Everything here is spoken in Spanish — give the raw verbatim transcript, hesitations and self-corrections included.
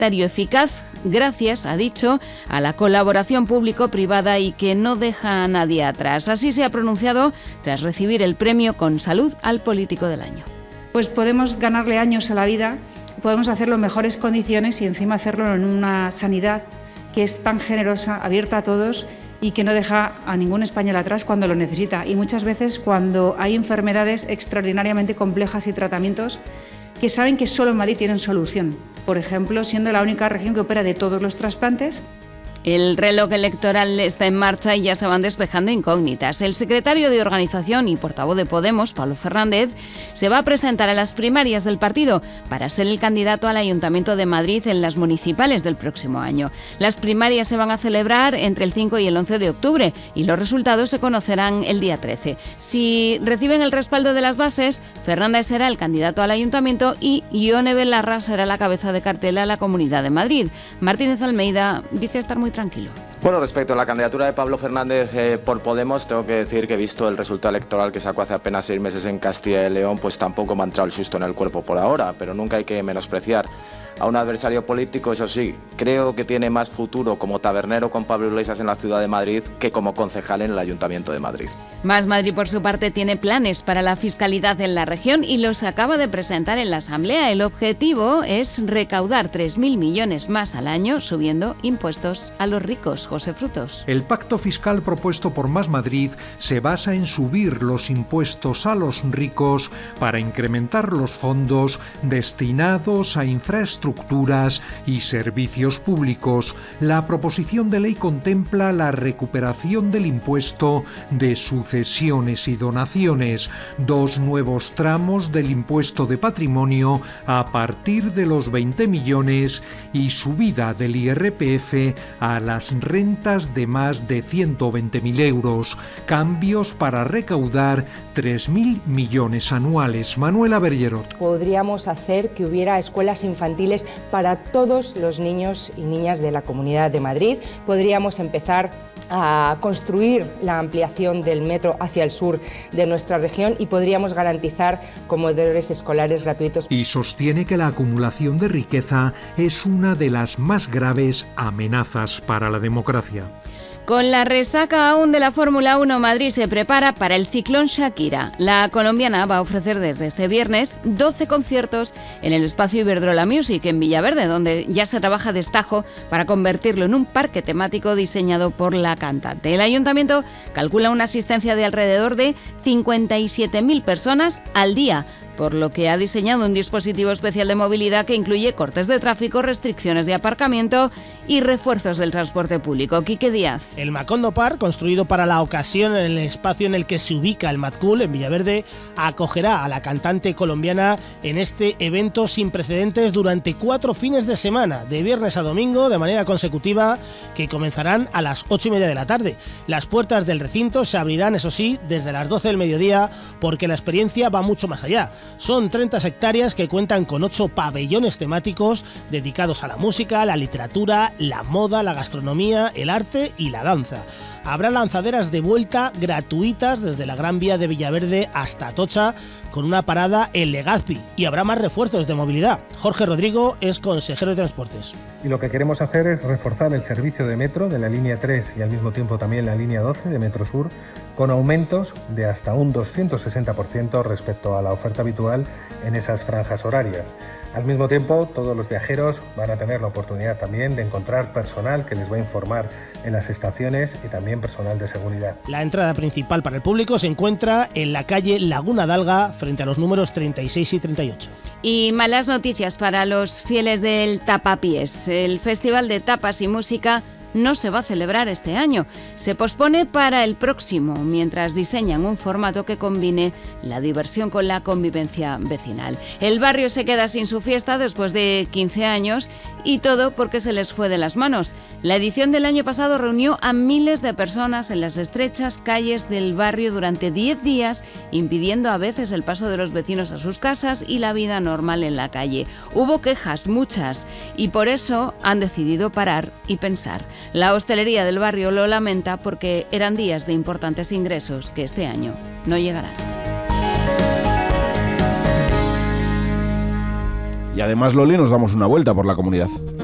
sanitario eficaz gracias, ha dicho, a la colaboración público-privada y que no deja a nadie atrás. Así se ha pronunciado tras recibir el premio Con Salud al Político del Año. Pues podemos ganarle años a la vida, podemos hacerlo en mejores condiciones y encima hacerlo en una sanidad que es tan generosa, abierta a todos y que no deja a ningún español atrás cuando lo necesita. Y muchas veces cuando hay enfermedades extraordinariamente complejas y tratamientos que saben que solo en Madrid tienen solución. Por ejemplo, siendo la única región que opera de todos los trasplantes. El reloj electoral está en marcha y ya se van despejando incógnitas. El secretario de Organización y portavoz de Podemos, Pablo Fernández, se va a presentar a las primarias del partido para ser el candidato al Ayuntamiento de Madrid en las municipales del próximo año. Las primarias se van a celebrar entre el cinco y el once de octubre y los resultados se conocerán el día trece. Si reciben el respaldo de las bases, Fernández será el candidato al Ayuntamiento y Ione Belarra será la cabeza de cartel a la Comunidad de Madrid. Martínez Almeida dice estar muy tranquilo. Bueno, respecto a la candidatura de Pablo Fernández eh, por Podemos, tengo que decir que he visto el resultado electoral que sacó hace apenas seis meses en Castilla y León, pues tampoco me ha entrado el susto en el cuerpo por ahora, pero nunca hay que menospreciar a un adversario político. Eso sí, creo que tiene más futuro como tabernero con Pablo Iglesias en la Ciudad de Madrid que como concejal en el Ayuntamiento de Madrid. Más Madrid, por su parte, tiene planes para la fiscalidad en la región y los acaba de presentar en la Asamblea. El objetivo es recaudar tres mil millones más al año, subiendo impuestos a los ricos. José Frutos. El pacto fiscal propuesto por Más Madrid se basa en subir los impuestos a los ricos para incrementar los fondos destinados a infraestructuras y servicios públicos. La proposición de ley contempla la recuperación del impuesto de sucesiones y donaciones, dos nuevos tramos del impuesto de patrimonio a partir de los veinte millones y subida del I R P F a las rentas de más de ciento veinte mil euros, cambios para recaudar tres mil millones anuales. Manuela Bergerot. Podríamos hacer que hubiera escuelas infantiles para todos los niños y niñas de la Comunidad de Madrid. Podríamos empezar a construir la ampliación del metro hacia el sur de nuestra región y podríamos garantizar comedores escolares gratuitos. Y sostiene que la acumulación de riqueza es una de las más graves amenazas para la democracia. Con la resaca aún de la Fórmula uno, Madrid se prepara para el ciclón Shakira. La colombiana va a ofrecer desde este viernes doce conciertos en el espacio Iberdrola Music en Villaverde, donde ya se trabaja destajo para convertirlo en un parque temático diseñado por la cantante. El ayuntamiento calcula una asistencia de alrededor de cincuenta y siete mil personas al día, por lo que ha diseñado un dispositivo especial de movilidad que incluye cortes de tráfico, restricciones de aparcamiento y refuerzos del transporte público. Quique Díaz. El Macondo Park, construido para la ocasión en el espacio en el que se ubica el Mad Cool en Villaverde, acogerá a la cantante colombiana en este evento sin precedentes durante cuatro fines de semana, de viernes a domingo, de manera consecutiva, que comenzarán a las ocho y media de la tarde. Las puertas del recinto se abrirán, eso sí, desde las doce del mediodía, porque la experiencia va mucho más allá. Son treinta hectáreas que cuentan con ocho pabellones temáticos dedicados a la música, la literatura, la moda, la gastronomía, el arte y la danza. Habrá lanzaderas de vuelta gratuitas desde la Gran Vía de Villaverde hasta Atocha, con una parada en Legazpi, y habrá más refuerzos de movilidad. Jorge Rodrigo es consejero de Transportes. Y lo que queremos hacer es reforzar el servicio de metro de la línea tres y al mismo tiempo también la línea doce de Metro Sur, con aumentos de hasta un doscientos sesenta por ciento respecto a la oferta habitual en esas franjas horarias. Al mismo tiempo, todos los viajeros van a tener la oportunidad también de encontrar personal que les va a informar en las estaciones y también personal de seguridad. La entrada principal para el público se encuentra en la calle Laguna d'Alga, frente a los números treinta y seis y treinta y ocho. Y malas noticias para los fieles del Tapapiés. El Festival de Tapas y Música no se va a celebrar este año. Se pospone para el próximo, mientras diseñan un formato que combine la diversión con la convivencia vecinal. El barrio se queda sin su fiesta después de quince años y todo porque se les fue de las manos. La edición del año pasado reunió a miles de personas en las estrechas calles del barrio durante diez días, impidiendo a veces el paso de los vecinos a sus casas y la vida normal en la calle. Hubo quejas, muchas, y por eso han decidido parar y pensar. La hostelería del barrio lo lamenta porque eran días de importantes ingresos que este año no llegarán. Y además, Loli, nos damos una vuelta por la comunidad.